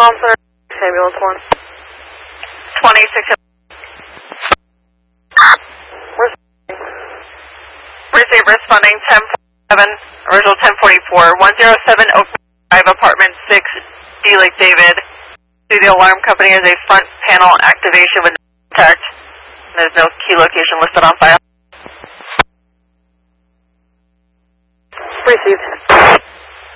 Comm Center, ambulance 1. 26. Receive responding 1047, original 1044, 107 Oak Drive, apartment 6, D Lake David. See the alarm company as a front panel activation with no contact. There's no key location listed on file.